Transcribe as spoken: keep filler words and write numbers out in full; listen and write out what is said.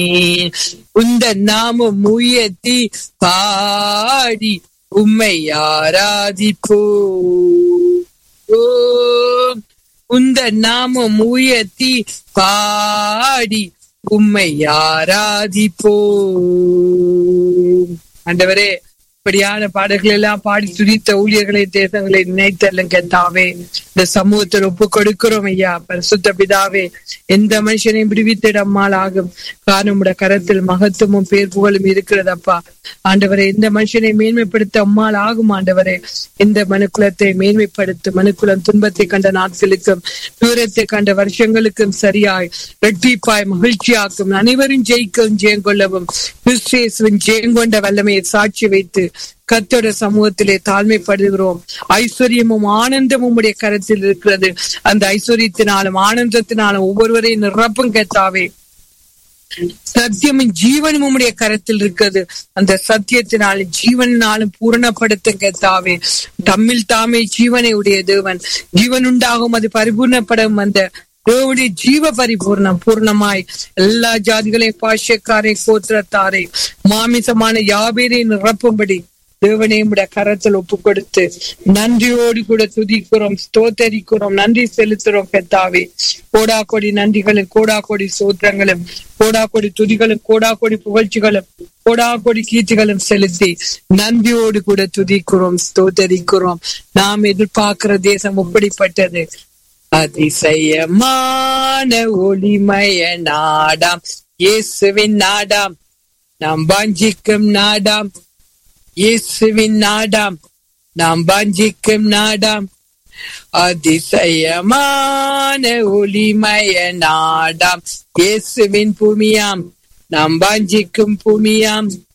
உந்த நாமம் உயர்த்தி பாடி உம்மை ஆராதிப்போ. உந்த நாமம் உயர்த்தி பாடி உம்மை ஆராதிப்போ. ஆண்டவரே, இப்படியான பாடல்கள் எல்லாம் பாடி துதித்த ஊழியர்களை தேசங்களை நினைத்தல்லும் கர்த்தாவே, இந்த சமூகத்தில் ஒப்பு கொடுக்கிறோம் ஐயா. பரிசுத்த பிதாவே, எந்த மனுஷனையும் விடுவித்திட அம்மாள் ஆகும். காரணம் உடைய கரத்தில் மகத்துவமும் பேர் புகழும் இருக்கிறதப்பா. ஆண்டவரே, இந்த மனுஷனை மேன்மைப்படுத்த அம்மாள் ஆகும். ஆண்டவரே, இந்த மனுக்குலத்தை மேன்மைப்படுத்தும். மனுக்குலம் துன்பத்தை கண்ட நாட்களுக்கும் தூரத்தை கண்ட வருஷங்களுக்கும் சரியாய் ரெட்டிப்பாய் மகிழ்ச்சியாக்கும். அனைவரும் ஜெயிக்கவும் ஜெயங்கொள்ளவும் கிறிஸ்துவின் ஜெயங்கொண்ட வல்லமையை சாட்சி வைத்து கர்த்தருடைய சமூகத்திலே தாழ்மைப்படுகிறோம். ஐஸ்வர்யமும் ஆனந்தமும் உடைய கரத்தில் இருக்கிறது. அந்த ஐஸ்வர்யத்தினாலும் ஆனந்தத்தினாலும் ஒவ்வொருவரையும் நிரப்பும் கர்த்தாவே. சத்தியமும் ஜீவனும் உடைய கரத்தில் இருக்கிறது. அந்த சத்தியத்தினாலும் ஜீவனாலும் பூரணப்படுத்தும் கர்த்தாவே. தம்மில் தாமே ஜீவனை உடைய தேவன். ஜீவன் உண்டாகும், அது பரிபூர்ணப்படும். அந்த தேவனுடைய ஜீவ பரிபூர்ணம் பூர்ணமாய் எல்லா ஜாதிகளையும் பாஷக்காரை கோத்திரத்தாரை மாமிசமான யாபேரை நிரப்பும்படி தேவனே உடைய கரத்தில் ஒப்பு கொடுத்து நன்றியோடு கூட துதிக்கிறோம், ஸ்தோத்தரிக்கிறோம், நன்றி செலுத்துறோம் கர்த்தாவே. கோடா கோடி நன்றிகளும் கோடா கோடி சோத்திரங்களும் கோடா கோடி துதிகளும் கோடா கோடி புகழ்ச்சிகளும் கோடா கோடி கீர்த்திகளும் செலுத்தி நன்றியோடு கூட துதிக்கிறோம், ஸ்தோத்தரிக்கிறோம். நாம் எதிர்பார்க்கிற தேசம் எப்படிப்பட்டது? அதிசயமான ஒளிமய நாடாம், இயேசுவின் நாடாம், நாம் வாஞ்சிக்கும் நாடாம், இயேசுவின் நாடாம், நாம் வாஞ்சிக்கும் நாடாம். அதிசயமான ஒளிமய நாடாம், இயேசுவின் பூமியாம், நாம் வாஞ்சிக்கும் பூமியாம்.